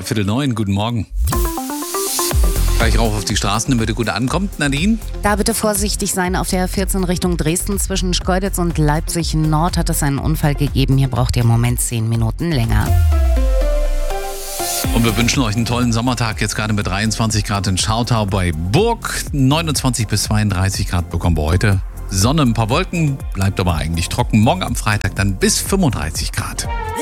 8:45. Guten Morgen. Gleich rauf auf die Straßen, damit ihr gut ankommt, Nadine. Da bitte vorsichtig sein. Auf der 14 Richtung Dresden zwischen Schkeuditz und Leipzig Nord hat es einen Unfall gegeben. Hier braucht ihr im Moment 10 Minuten länger. Und wir wünschen euch einen tollen Sommertag, jetzt gerade mit 23 Grad in Schautau bei Burg. 29 bis 32 Grad bekommen wir heute. Sonne, ein paar Wolken, bleibt aber eigentlich trocken. Morgen am Freitag dann bis 35 Grad.